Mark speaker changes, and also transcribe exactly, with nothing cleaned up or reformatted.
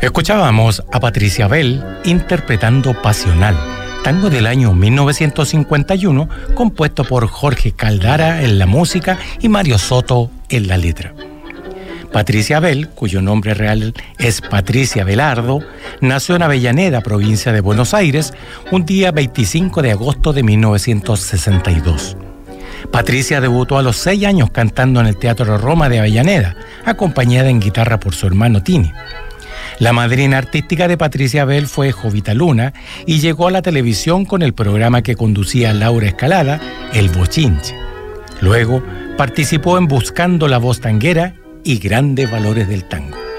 Speaker 1: Escuchábamos a Patricia Bell interpretando Pasional, tango del año mil novecientos cincuenta y uno, compuesto por Jorge Caldara en la música y Mario Soto en la letra. Patricia Bell, cuyo nombre real es Patricia Belardo, nació en Avellaneda, provincia de Buenos Aires, un día veinticinco de agosto de mil novecientos sesenta y dos. Patricia debutó a los seis años cantando en el Teatro Roma de Avellaneda, acompañada en guitarra por su hermano Tini. La madrina artística de Patricia Bell fue Jovita Luna y llegó a la televisión con el programa que conducía Laura Escalada, El Bochinche. Luego participó en Buscando la Voz Tanguera y Grandes Valores del Tango.